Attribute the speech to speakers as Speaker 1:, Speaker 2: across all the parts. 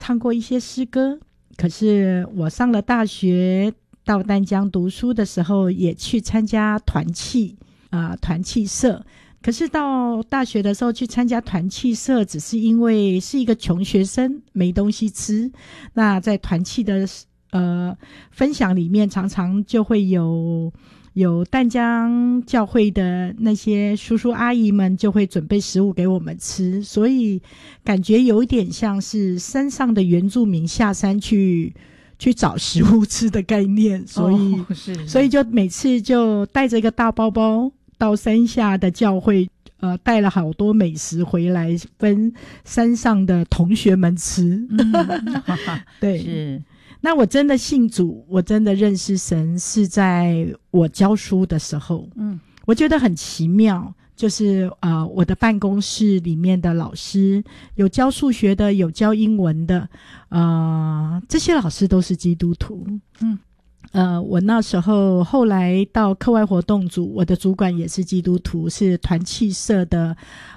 Speaker 1: 唱过一些诗歌，可是我上了大学到淡江读书的时候也去参加团契团契社，可是到大学的时候去参加团契社只是因为是一个穷学生没东西吃，那在团契的分享里面常常就会有淡江教会的那些叔叔阿姨们就会准备食物给我们吃，所以感觉有一点像是山上的原住民下山去找食物吃的概念，所以就每次就带着一个大包包到山下的教会，带了好多美食回来分山上的同学们吃。对，是。那我真的信主，我真的认识神是在我教书的时候。我觉得很奇妙，就是我的办公室里面的老师有教数学的，有教英文的，这些老师都是基督徒。我那时候后来到课外活动组，我的主管也是基督徒，是团契社的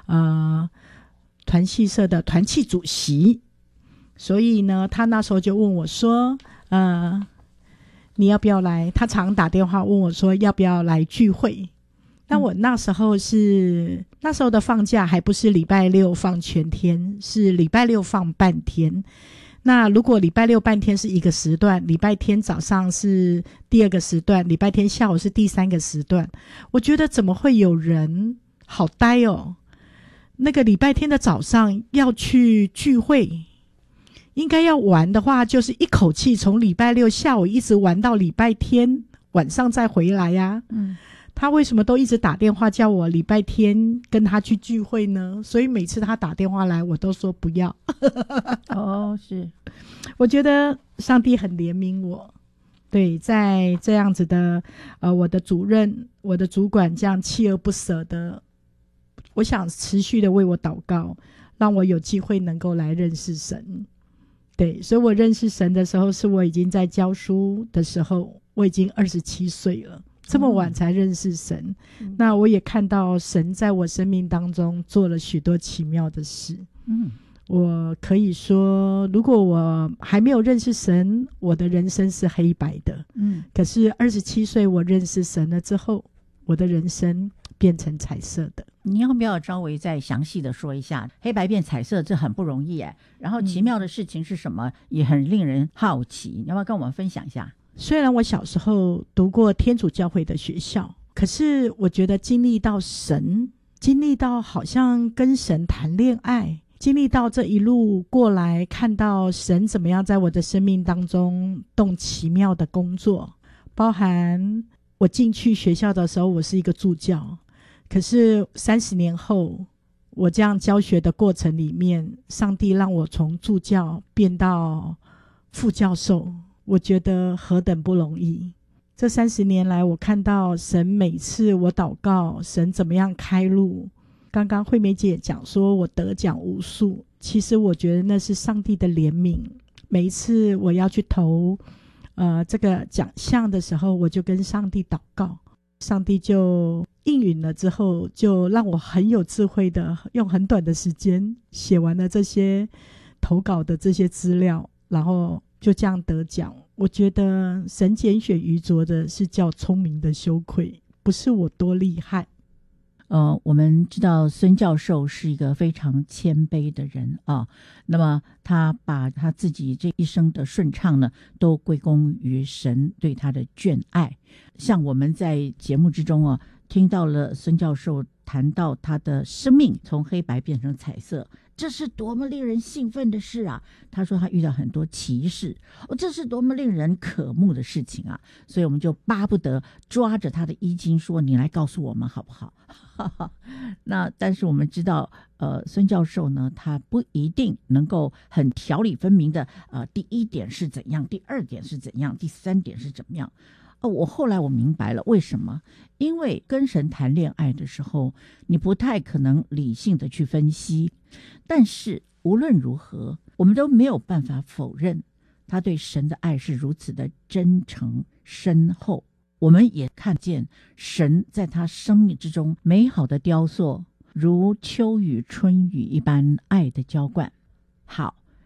Speaker 1: 团契主席。所以呢，他那时候就问我说你要不要来，他常打电话问我说要不要来聚会。那我那时候的放假还不是礼拜六放全天，是礼拜六放半天。那如果礼拜六半天是一个时段，礼拜天早上是第二个时段，礼拜天下午是第三个时段，我觉得怎么会有人好呆哦，那个礼拜天的早上要去聚会，应该要玩的话就是一口气从礼拜六下午一直玩到礼拜天晚上再回来呀。他为什么都一直打电话叫我礼拜天跟他去聚会呢？所以每次他打电话来我都说不要。是，我觉得上帝很怜悯我，对，在这样子的我的主任我的主管这样锲而不舍的，我想持续的为我祷告，让我有机会能够来认识神。对，所以我认识神的时候是我已经在教书的时候，我已经27岁了，这么晚才认识神。那我也看到神在我生命当中做了许多奇妙的事。我可以说如果我还没有认识神，我的人生是黑白的。可是27岁我认识神了之后，我的人生变成彩色的。
Speaker 2: 你要不要稍微再详细的说一下，黑白变彩色这很不容易耶，然后奇妙的事情是什么，也很令人好奇，你要不要跟我们分享一下？
Speaker 1: 虽然我小时候读过天主教会的学校，可是我觉得经历到神，经历到好像跟神谈恋爱，经历到这一路过来，看到神怎么样在我的生命当中动奇妙的工作，包含我进去学校的时候我是一个助教，可是30年后我这样教学的过程里面，上帝让我从助教变到副教授，我觉得何等不容易。这30年来我看到神每次我祷告，神怎么样开路。刚刚惠美姐讲说我得奖无数，其实我觉得那是上帝的怜悯。每一次我要去投这个奖项的时候，我就跟上帝祷告，上帝就应允了之后，就让我很有智慧的用很短的时间写完了这些投稿的这些资料，然后就这样得奖。我觉得神拣选愚拙的是叫聪明的羞愧，不是我多厉害。
Speaker 2: 我们知道孙教授是一个非常谦卑的人啊，那么他把他自己这一生的顺畅呢，都归功于神对他的眷爱。像我们在节目之中啊，听到了孙教授谈到他的生命从黑白变成彩色，这是多么令人兴奋的事啊！他说他遇到很多奇事，这是多么令人渴慕的事情啊！所以我们就巴不得抓着他的衣襟说：“你来告诉我们好不好？”那但是我们知道，孙教授呢，他不一定能够很条理分明的，第一点是怎样，第二点是怎样，第三点是怎么样。后来我明白了为什么，因为跟神谈恋爱的时候，你不太可能理性的去分析，但是无论如何，我们都没有办法否认他对神的爱是如此的真诚深厚。我们也看见神在他生命之中美好的雕塑，如秋雨春雨一般爱的浇灌。好，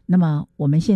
Speaker 2: 那么我们现